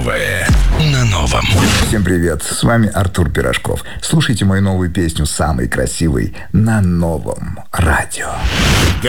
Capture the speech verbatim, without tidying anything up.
Первое на новом. Всем привет, с вами Артур Пирожков. Слушайте мою новую песню «Самый красивый» на новом радио.